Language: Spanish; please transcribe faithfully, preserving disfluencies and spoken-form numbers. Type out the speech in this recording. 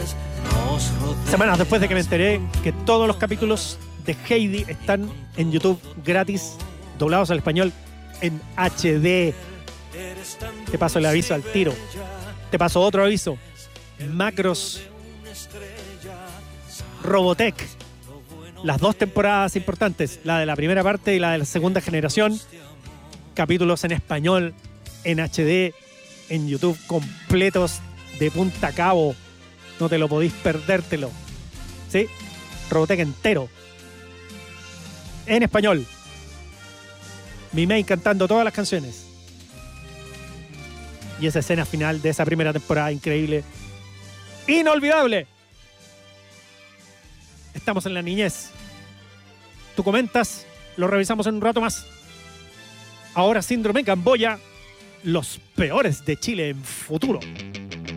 Semanas después de que me enteré que todos los capítulos de Heidi están en YouTube gratis, doblados al español en H D. Te paso el aviso al tiro. Te paso otro aviso. Macros, Robotech, las dos temporadas importantes, la de la primera parte y la de la segunda generación, capítulos en español, en H D, en YouTube, completos de punta a cabo. No te lo podéis perdértelo. ¿Sí? Robotech entero. En español. Mi May cantando todas las canciones. Y esa escena final de esa primera temporada increíble. ¡Inolvidable! Estamos en la niñez. Tú comentas, lo revisamos en un rato más. Ahora Síndrome Camboya, los peores de Chile en futuro.